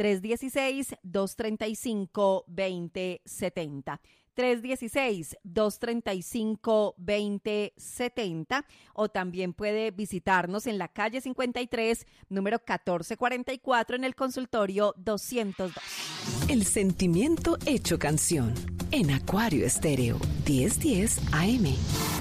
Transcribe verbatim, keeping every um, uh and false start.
tres uno seis, dos tres cinco, dos cero siete cero. tres uno seis, dos tres cinco, dos cero siete cero o también puede visitarnos en la calle cincuenta y tres, número catorce cuarenta y cuatro en el consultorio doscientos dos. El sentimiento hecho canción en Acuario Estéreo diez diez A M.